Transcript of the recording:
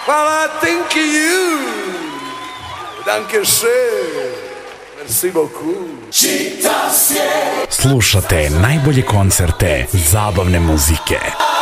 Well, I think you. Danke schön. Merci beaucoup. Slušate najbolje koncerte zabavne muzike.